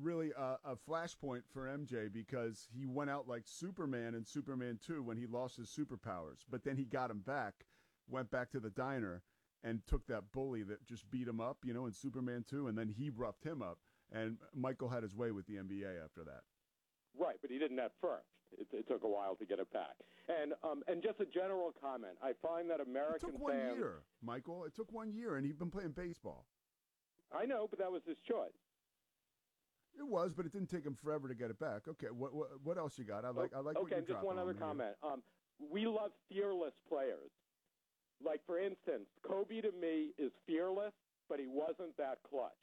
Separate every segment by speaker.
Speaker 1: really a flashpoint for MJ because he went out like Superman in Superman 2 when he lost his superpowers, but then he got him back, went back to the diner and took that bully that just beat him up, in Superman 2, and then he roughed him up. And Michael had his way with the NBA after that.
Speaker 2: Right, but he didn't at first. It took a while to get it back. And just a general comment, I find that American
Speaker 1: fans... It took 1
Speaker 2: fans...
Speaker 1: year, Michael. It took 1 year, and he'd been playing baseball.
Speaker 2: I know, but that was his choice.
Speaker 1: It was, but it didn't take him forever to get it back. Okay, what else you got? I like.
Speaker 2: Okay,
Speaker 1: what you're
Speaker 2: just one other comment. We love fearless players. Like, for instance, Kobe to me is fearless, but he wasn't that clutch.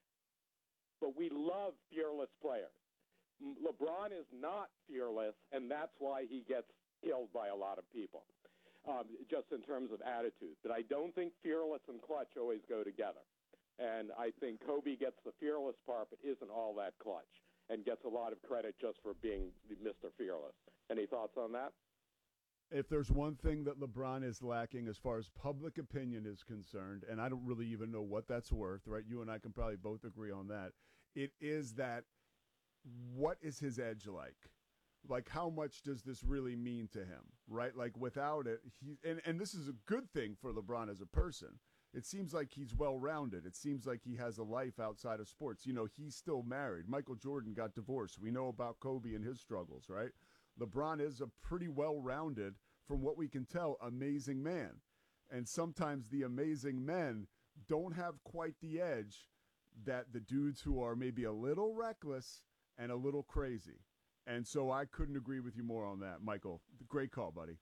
Speaker 2: But we love fearless players. LeBron is not fearless, and that's why he gets killed by a lot of people, just in terms of attitude. But I don't think fearless and clutch always go together. And I think Kobe gets the fearless part, but isn't all that clutch, and gets a lot of credit just for being Mr. Fearless. Any thoughts on that?
Speaker 1: If there's one thing that LeBron is lacking as far as public opinion is concerned, and I don't really even know what that's worth, right? You and I can probably both agree on that. It is that, what is his edge like? Like, how much does this really mean to him, right? Like, without it, and this is a good thing for LeBron as a person. It seems like he's well-rounded. It seems like he has a life outside of sports. He's still married. Michael Jordan got divorced. We know about Kobe and his struggles, right? LeBron is a pretty well-rounded, from what we can tell, amazing man. And sometimes the amazing men don't have quite the edge that the dudes who are maybe a little reckless and a little crazy. And so I couldn't agree with you more on that, Michael. Great call, buddy.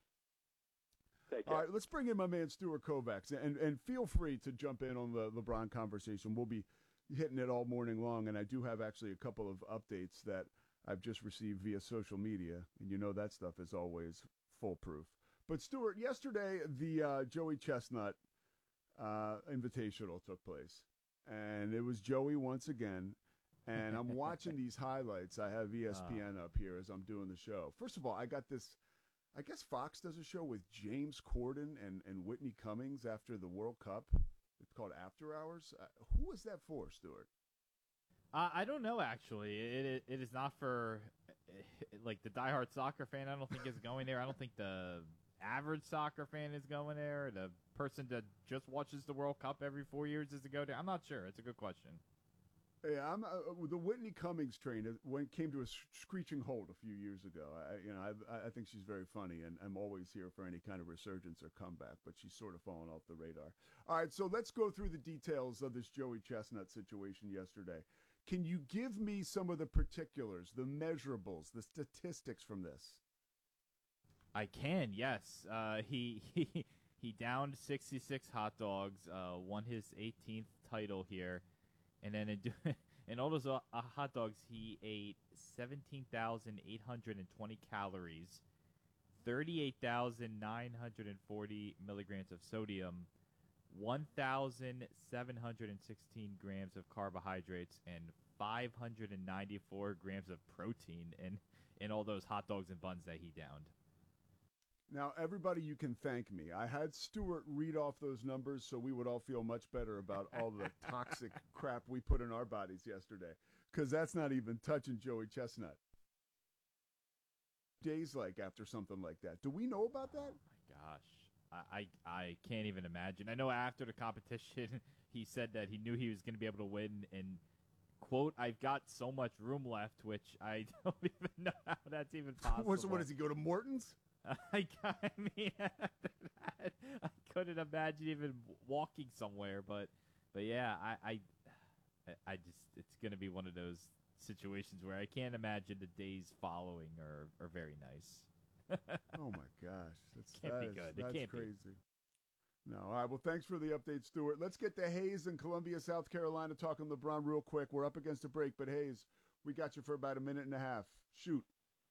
Speaker 1: All right, let's bring in my man Stuart Kovacs, and feel free to jump in on the LeBron conversation. We'll be hitting it all morning long, and I do have actually a couple of updates that I've just received via social media, and that stuff is always foolproof. But Stuart, yesterday the Joey Chestnut Invitational took place, and it was Joey once again. And I'm watching these highlights. I have ESPN up here as I'm doing the show. First of all, I got this. I guess Fox does a show with James Corden and Whitney Cummings after the World Cup. It's called After Hours. Who was that for, Stuart?
Speaker 3: I don't know, actually. It is not for, like, the diehard soccer fan. I don't think is going there. I don't think the average soccer fan is going there. The person that just watches the World Cup every 4 years is to go there. I'm not sure. It's a good question.
Speaker 1: Yeah, the Whitney Cummings train came to a screeching halt a few years ago. I think she's very funny, and I'm always here for any kind of resurgence or comeback, but she's sort of fallen off the radar. All right, so let's go through the details of this Joey Chestnut situation yesterday. Can you give me some of the particulars, the measurables, the statistics from this?
Speaker 3: I can, yes. He downed 66 hot dogs, won his 18th title here. And then in all those hot dogs, he ate 17,820 calories, 38,940 milligrams of sodium, 1,716 grams of carbohydrates, and 594 grams of protein in all those hot dogs and buns that he downed.
Speaker 1: Now, everybody, you can thank me. I had Stuart read off those numbers so we would all feel much better about all the toxic crap we put in our bodies yesterday, because that's not even touching Joey Chestnut. Days like after something like that. Do we know about that?
Speaker 3: Oh, my gosh. I can't even imagine. I know after the competition, he said that he knew he was going to be able to win, and, quote, I've got so much room left, which I don't even know how that's even possible.
Speaker 1: So what, does he go to Morton's?
Speaker 3: I mean, I couldn't imagine even walking somewhere, but yeah, I just, it's going to be one of those situations where I can't imagine the days following are very nice.
Speaker 1: Oh my gosh,
Speaker 3: that's crazy.
Speaker 1: No, all right. Well, thanks for the update, Stuart. Let's get to Hayes in Columbia, South Carolina, talking LeBron real quick. We're up against a break, but Hayes, we got you for about a minute and a half. Shoot.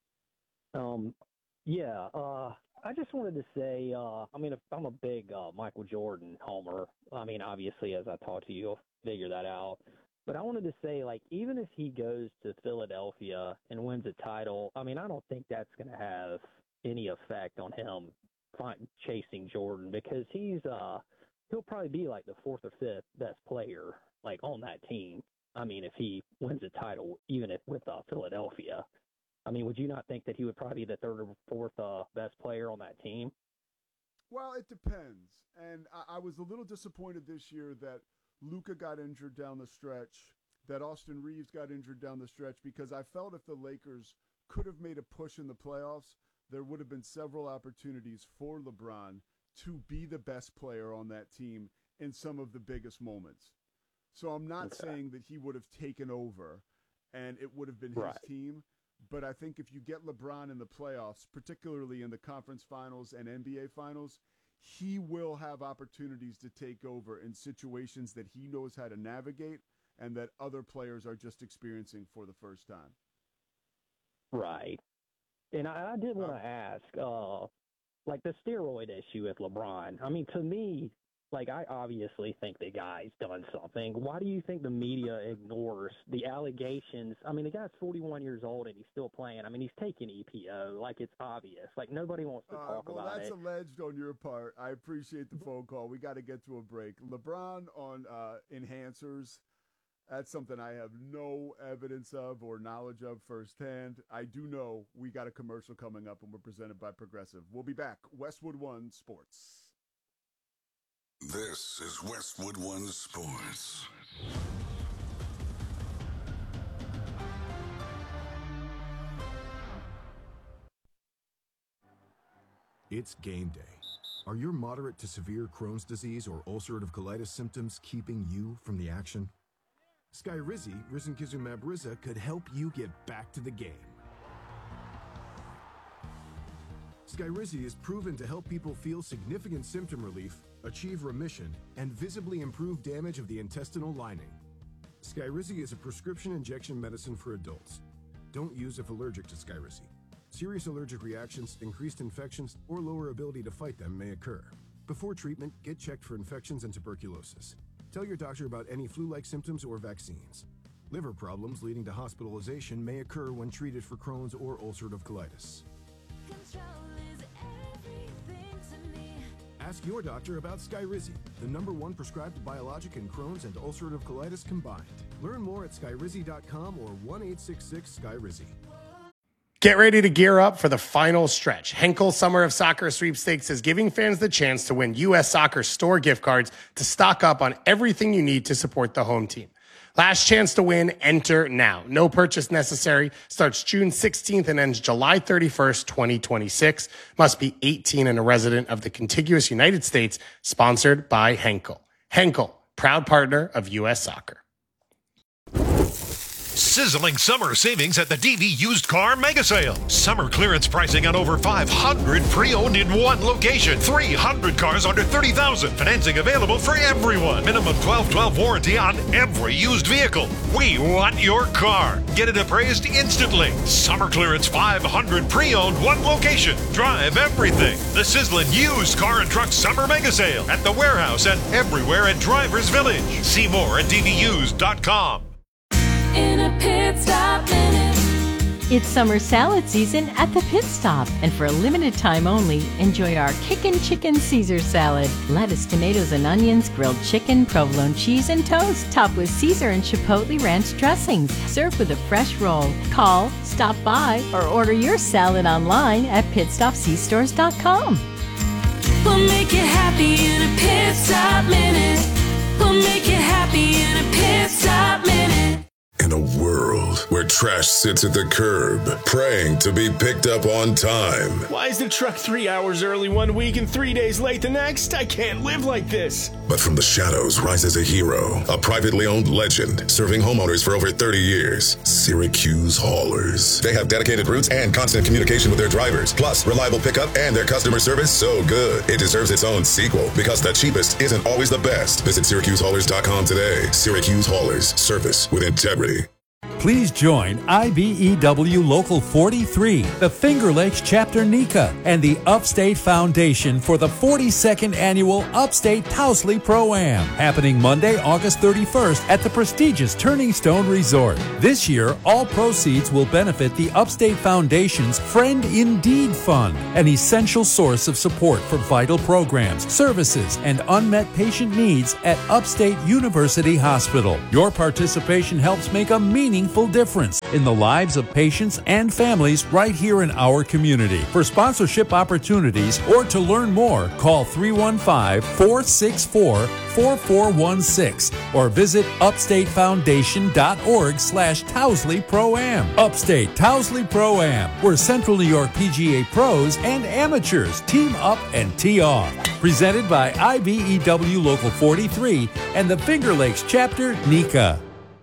Speaker 4: Yeah, I just wanted to say, I mean, I'm a big Michael Jordan homer. I mean, obviously, as I talk to you, you'll figure that out. But I wanted to say, like, even if he goes to Philadelphia and wins a title, I mean, I don't think that's going to have any effect on him chasing Jordan, because he'll probably be like the fourth or fifth best player, like, on that team. I mean, if he wins a title, even if with Philadelphia, I mean, would you not think that he would probably be the third or fourth best player on that team?
Speaker 1: Well, it depends. And I was a little disappointed this year that Luka got injured down the stretch, that Austin Reeves got injured down the stretch, because I felt if the Lakers could have made a push in the playoffs, there would have been several opportunities for LeBron to be the best player on that team in some of the biggest moments. So I'm not saying that he would have taken over and it would have been his team, but I think if you get LeBron in the playoffs, particularly in the conference finals and NBA finals, he will have opportunities to take over in situations that he knows how to navigate and that other players are just experiencing for the first time.
Speaker 4: Right. And I did want to ask, like the steroid issue with LeBron. I mean, to me, like, I obviously think the guy's done something. Why do you think the media ignores the allegations? I mean, the guy's 41 years old and he's still playing. I mean, he's taking EPO. Like, it's obvious. Like, nobody wants to talk about it.
Speaker 1: Well, that's alleged on your part. I appreciate the phone call. We got to get to a break. LeBron on enhancers, that's something I have no evidence of or knowledge of firsthand. I do know we got a commercial coming up and we're presented by Progressive. We'll be back. Westwood One Sports.
Speaker 5: This is Westwood One Sports.
Speaker 6: It's game day. Are your moderate to severe Crohn's disease or ulcerative colitis symptoms keeping you from the action? Skyrizi, risankizumab Riza, could help you get back to the game. Skyrizi is proven to help people feel significant symptom relief, achieve remission, and visibly improve damage of the intestinal lining. Skyrizi is a prescription injection medicine for adults. Don't use if allergic to Skyrizi. Serious allergic reactions, increased infections, or lower ability to fight them may occur. Before treatment, get checked for infections and tuberculosis. Tell your doctor about any flu-like symptoms or vaccines. Liver problems leading to hospitalization may occur when treated for Crohn's or ulcerative colitis. Ask your doctor about Skyrizi, the #1 prescribed biologic in Crohn's and ulcerative colitis combined. Learn more at skyrizi.com or 1-866-SKYRIZI.
Speaker 7: Get ready to gear up for the final stretch. Henkel Summer of Soccer Sweepstakes is giving fans the chance to win U.S. Soccer store gift cards to stock up on everything you need to support the home team. Last chance to win, enter now. No purchase necessary. Starts June 16th and ends July 31st, 2026. Must be 18 and a resident of the contiguous United States. Sponsored by Henkel. Henkel, proud partner of U.S. Soccer.
Speaker 8: Sizzling summer savings at the DV Used Car Mega Sale. Summer clearance pricing on over 500 pre-owned in one location. 300 cars under $30,000. Financing available for everyone. Minimum 12/12 warranty on every used vehicle. We want your car. Get it appraised instantly. Summer clearance 500 pre-owned, one location. Drive everything. The sizzling Used Car and Truck Summer Mega Sale at the warehouse and everywhere at Drivers Village. See more at dvused.com.
Speaker 9: In a pit stop minute. It's summer salad season at the Pit Stop, and for a limited time only, enjoy our Kickin' Chicken Caesar salad. Lettuce, tomatoes, and onions, grilled chicken, provolone cheese, and toast, topped with Caesar and Chipotle ranch dressings. Served with a fresh roll. Call, stop by, or order your salad online at pitstopcstores.com. We'll make you happy in a pit stop minute. We'll make you happy in a pit stop minute.
Speaker 5: In a world where trash sits at the curb, praying to be picked up on time.
Speaker 10: Why is the truck 3 hours early one week and 3 days late the next? I can't live like this.
Speaker 5: But from the shadows rises a hero, a privately owned legend, serving homeowners for over 30 years. Syracuse Haulers. They have dedicated routes and constant communication with their drivers, plus reliable pickup and their customer service so good, it deserves its own sequel, because the cheapest isn't always the best. Visit SyracuseHaulers.com today. Syracuse Haulers. Service with integrity.
Speaker 11: Please join IBEW Local 43, the Finger Lakes Chapter NECA, and the Upstate Foundation for the 42nd Annual Upstate Towsley Pro-Am, happening Monday, August 31st at the prestigious Turning Stone Resort. This year, all proceeds will benefit the Upstate Foundation's Friend Indeed Fund, an essential source of support for vital programs, services, and unmet patient needs at Upstate University Hospital. Your participation helps make a meaningful difference in the lives of patients and families right here in our community. For sponsorship opportunities or to learn more, call 315-464-4416 or visit upstatefoundation.org/Towsley Pro-Am. Upstate Towsley Pro-Am, where Central New York PGA pros and amateurs team up and tee off. Presented by IBEW Local 43 and the Finger Lakes Chapter NECA.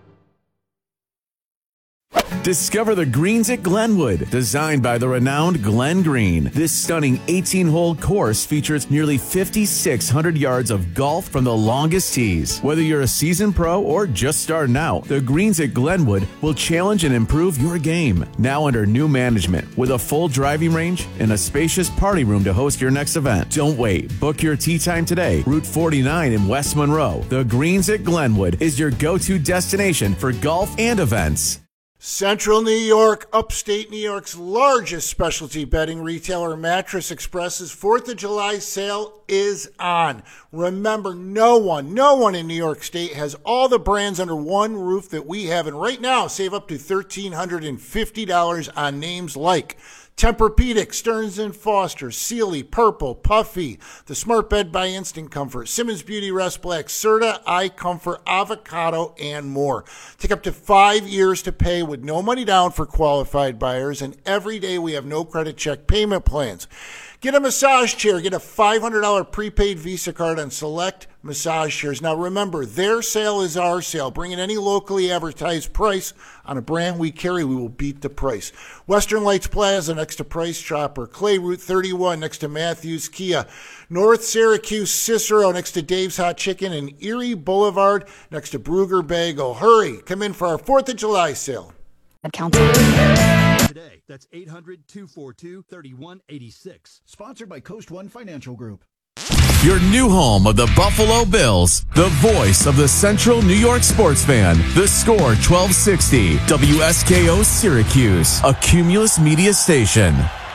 Speaker 12: Discover the greens at Glenwood, designed by the renowned Glenn Green. This stunning 18-hole course features nearly 5,600 yards of golf from the longest tees. Whether you're a seasoned pro or just starting out, the greens at Glenwood will challenge and improve your game. Now under new management, with a full driving range and a spacious party room to host your next event. Don't wait. Book your tee time today. Route 49 in West Monroe. The greens at Glenwood is your go-to destination for golf and events.
Speaker 13: Central New York, upstate New York's largest specialty bedding retailer, Mattress Express's 4th of July sale is on. Remember, no one in New York State has all the brands under one roof that we have. And right now, save up to $1,350 on names like Tempur-Pedic, Stearns & Foster, Sealy, Purple, Puffy, the Smart Bed by Instant Comfort, Simmons Beauty Rest Black, Serta, iComfort, Avocado, and more. Take up to 5 years to pay with no money down for qualified buyers, and every day we have no credit check payment plans. Get a massage chair. Get a $500 prepaid Visa card on select massage chairs. Now remember, their sale is our sale. Bring in any locally advertised price on a brand we carry. We will beat the price. Western Lights Plaza next to Price Chopper. Clay Route 31 next to Matthews Kia. North Syracuse Cicero next to Dave's Hot Chicken. And Erie Boulevard next to Brugger Bagel. Hurry. Come in for our 4th of July sale.
Speaker 14: Today. That's 800-242-3186. Sponsored by Coast One Financial Group.
Speaker 12: Your new home of the Buffalo Bills. The voice of the Central New York sports fan. The Score 1260. WSKO Syracuse. A Cumulus Media station.